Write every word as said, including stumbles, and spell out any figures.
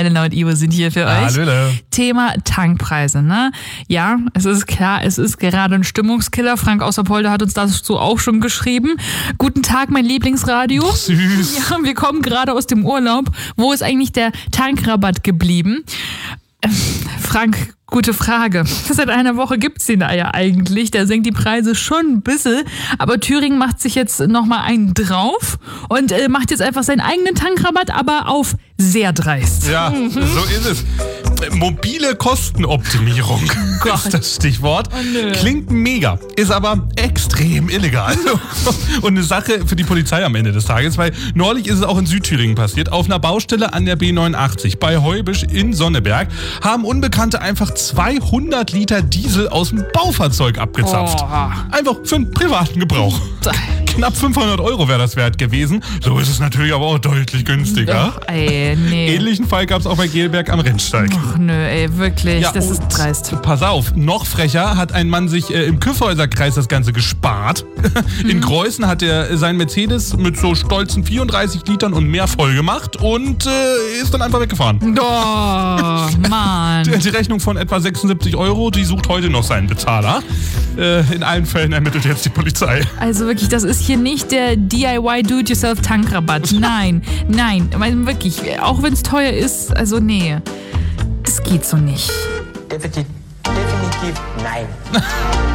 Elena und Ivo sind hier für euch. Hallöle. Thema Tankpreise, ne? Ja, es ist klar, es ist gerade ein Stimmungskiller. Frank Außerpolder hat uns dazu auch schon geschrieben. Guten Tag, mein Lieblingsradio. Ach, süß. Ja, wir kommen gerade aus dem Urlaub. Wo ist eigentlich der Tankrabatt geblieben? Äh, Frank, gute Frage. Seit einer Woche gibt's den da ja eigentlich. Der senkt die Preise schon ein bisschen. Aber Thüringen macht sich jetzt nochmal einen drauf und äh, macht jetzt einfach seinen eigenen Tankrabatt, aber auf sehr dreist. Ja, mhm. so ist es. Mobile Kostenoptimierung Gott. ist das Stichwort. Oh, nö. Klingt mega, ist aber extrem illegal. Und eine Sache für die Polizei am Ende des Tages, weil neulich ist es auch in Südthüringen passiert. Auf einer Baustelle an der B neunundachtzig bei Heubisch in Sonneberg haben Unbekannte einfach zweihundert Liter Diesel aus dem Baufahrzeug abgezapft. Oh. Einfach für einen privaten Gebrauch. Knapp fünfhundert Euro wäre das wert gewesen. So ist es natürlich aber auch deutlich günstiger. Doch, ey, nee. Ähnlichen Fall gab es auch bei Gelberg am Rennsteig. Ach nö, ey, wirklich, Ja, das und ist dreist. Pass auf, noch frecher hat ein Mann sich äh, im Kyffhäuserkreis das Ganze gespart. In Greußen hat er sein Mercedes mit so stolzen vierunddreißig Litern und mehr voll gemacht und äh, ist dann einfach weggefahren. Oh, Mann. Die Rechnung von etwa sechsundsiebzig Euro, die sucht heute noch seinen Bezahler. Äh, in allen Fällen ermittelt jetzt die Polizei. Also wirklich, das ist hier nicht der D I Y Do-it-yourself-Tankrabatt. Nein, nein, ich meine wirklich, auch wenn es teuer ist, also nee, das geht so nicht. Definitiv, definitiv nein.